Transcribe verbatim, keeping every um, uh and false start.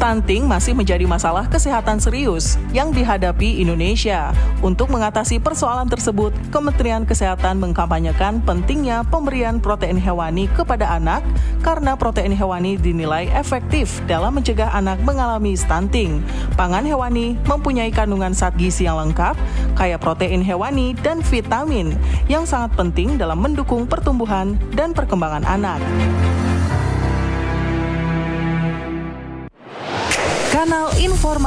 Stunting masih menjadi masalah kesehatan serius yang dihadapi Indonesia. Untuk mengatasi persoalan tersebut, Kementerian Kesehatan mengkampanyekan pentingnya pemberian protein hewani kepada anak karena protein hewani dinilai efektif dalam mencegah anak mengalami stunting. Pangan hewani mempunyai kandungan zat gizi yang lengkap, kaya protein hewani dan vitamin yang sangat penting dalam mendukung pertumbuhan dan perkembangan anak. Kanal Informasi